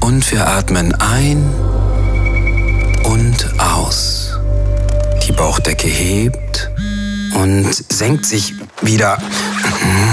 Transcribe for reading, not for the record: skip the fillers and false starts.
Und wir atmen ein und aus. Die Bauchdecke hebt und senkt sich wieder.